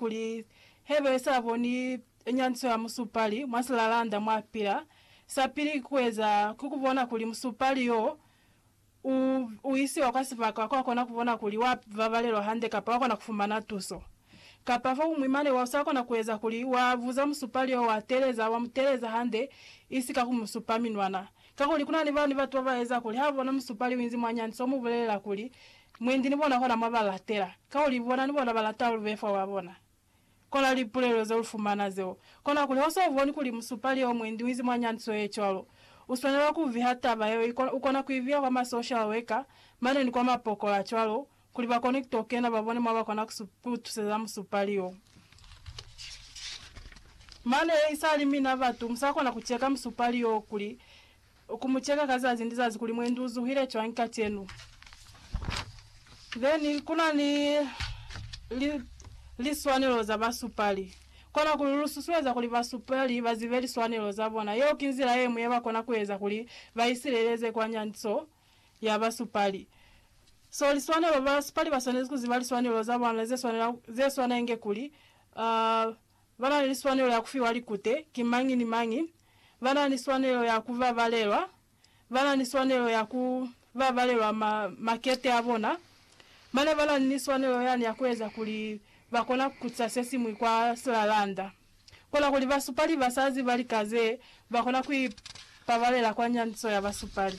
kuli hebe saboni enyanso ya musupali mwasalalanda mwapira sapiri kweza kukubona kuli musupali yo uisi wakasipaka kwa kona kubona kuli wavalelo hande kapa wakona kufumana tuso kapafa umwimane wasako na kuweza kuli wavuza musupali yo wamuteleza hande isi kakumusupaminwana kakuli kuna ni vatu wavaweza kuli havona musupali winzi mwanyanso muvulela kuli mwendi nibona kona mwabalatela kakuli bona nibona balatala luvefa wabona kola lipulelo za ulfumana zeo kona kuli hoso uvoni kuli musupali yo mwendi winzi mwanyanso yecholo uswanela kuvihata bayo ukona kuivia kwa ma social worker mane ni kwa mapokola chwalo kuli bakoni kutokena babone mwabakona kusuputuseza musupali yo mane isali mina vatu msako na kucheka musupali yo kuli kumucheka kazazi ndizazi kuli mwenduzu hile chwanka chenu then kuna ni liswanelo za basupali kona kululususweza kuli basupali baziveli swanelo zabona yo kinzira yemu yeba kona kuweza kuli baisileleze kwa nyanso ya basupali so liswanelo basupali basonezi kuzivali swanelo zabona ze swana enge kuli bana liswanelo ya kufiwa likute kimangi ni mangi bana liswanelo ya kuva valelwa bana liswanelo ya kuva valelwa makete abona mane bana liswanelo yani ya kuweza kuli bakona kutsasesi mwikwa salalanda kola kuli basupali basazi bali kaze bakona kuipavalela kwa nyanso ya basupali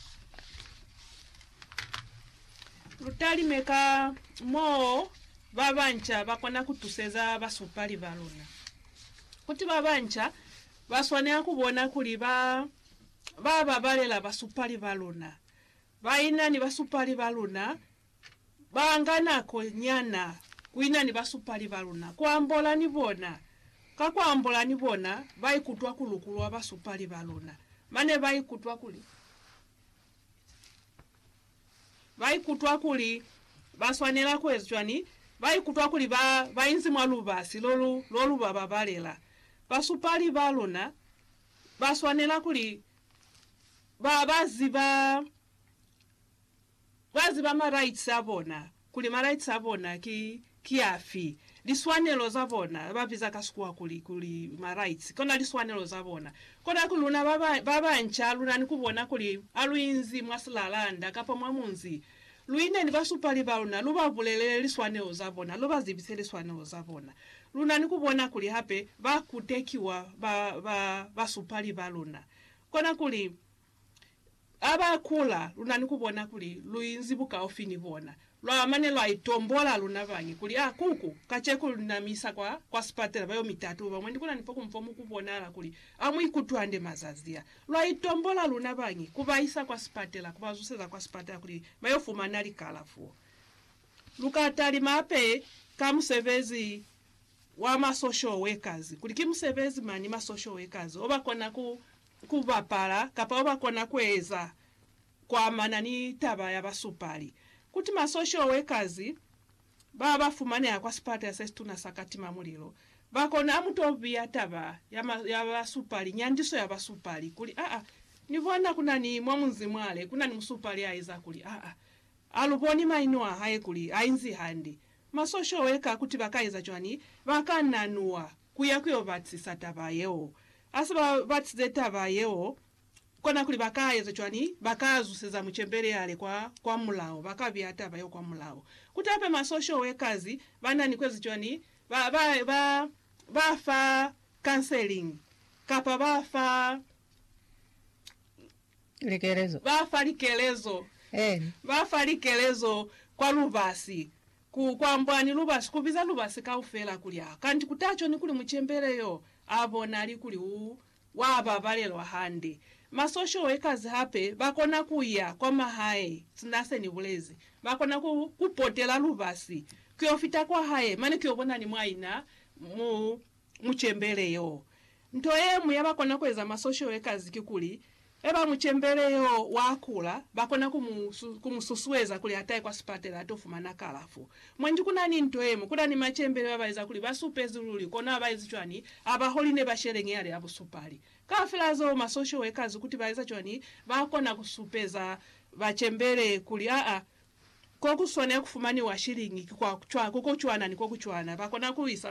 rutali meka mo babancha bakona kutuseza basupali balona kuti babancha baswanea kubona kuli baba balela basupali balona baina ni basupali balona bangana ko nyana kuina ni basupali balona kwambola ni bona kakwambola ni bona bayikutwa kulukulwa basupali balona mane bayikutwa kuli baswanela kwezwani bayikutwa kuli bayinzi mwalubasi lolu baba balela basupali balona baswanela kuli baziba ma rights abona kuli ma rights abona kiafi liswanelo zabona babiza kasukwa kuli ma rights kona liswanelo zabona kona kuluna babancha luna nikubona kuli aluinzi mwasalalanda kapa mwamunzi luine ni basupali balona lubavulele liswanelo zabona lubazibise liswanelo zabona luna nikubona kuli hape bakutekiwa basupali balona kona kuli abakula luna nikubona kuli luinzi buka ofini bona lwa mane lwa itombola luna bangi kuli kuku kacheku lunamisa kwa spatela bayo mitatu bamwe ndikuna nipoku mfomu kubonala kuli amwikutwande mazazia lwa itombola luna bangi kubaisa kwa spatela kubazuseza kwa spatela kuli bayo fumanali kalafu lukatali mape kamusevezi wa ma social workers kuli kimusevezi mani ma social workers obakona kubapala kapa obakona kweza kwa manani taba ya basupali kuti ma social workers baba fumane akwa spata ya sestuna sakati mamulilo bakona amutovia taba ya basupali nyandiso ya basupali kuli nivona kuna ni mwamunzi mwale kuna ni musupali aiza kuli aluboni mainua haye kuli ainzi handi ma social worker kuti bakaiza chwani bakananua kuyakuyo batsisa taba yeo asiba batsize taba yeo kona kuli bakayeza chwani bakazuseza muchembere yale kwa mulao bakavyata bayo kwa mulao kutape ma social workers bana ni kwezi chwani bafa counseling kapa bafa likelezo bafa likelezo kwa lubasi kwa mbwani lubasi kubiza lubasi kaufela kulia kandi kutacho ni kuli muchembere yo abona ali kuli waba balelwa hande ma social workers hape bakona kuya kwa mahae sinase ni bulezi bakona kupotela lubasi kyofita kwa hae mane kyobona ni mwaina muchembele yo ntoye muyabakona kweza ma social workers kikuli eba muchembele yo wakula bakona kumususweza kuli hataye kwa spatela atofumana kalafu mwenji kuna ni ntoyemu kuna ni machembele babaiza kuli basupezi luli kona abaizi chwani abaholine basherenge yale abusupali kafilazo ma social workers kuti baiza chwani bakona kusupeza bachembele kuli kokusone kufumani wa shilingi kwa kuchwa kuko chwana ni kokuchwana bakona kuisa